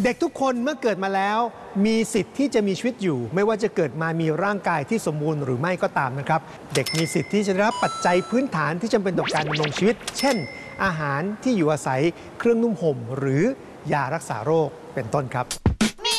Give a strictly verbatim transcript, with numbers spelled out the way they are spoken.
เด็กทุกคนเมื่อเกิดมาแล้วมีสิทธิ์ที่จะมีชีวิตอยู่ไม่ว่าจะเกิดมามีร่างกายที่สมบูรณ์หรือไม่ก็ตามนะครับเด็กมีสิทธิ์ที่จะได้รับปัจจัยพื้นฐานที่จำเป็นต่อการดำรงชีวิตเช่นอาหารที่อยู่อาศัยเครื่องนุ่งห่มหรือยารักษาโรคเป็นต้นครับ